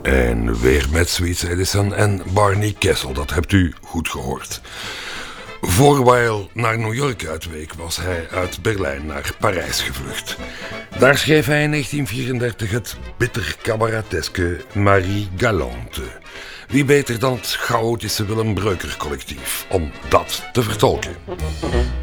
En weer met Sweet Edison en Barney Kessel, dat hebt u goed gehoord. Voor Weil naar New York uitweek, was hij uit Berlijn naar Parijs gevlucht. Daar schreef hij in 1934 het bitter cabareteske Marie Galante. Wie beter dan het chaotische Willem Breuker collectief om dat te vertolken?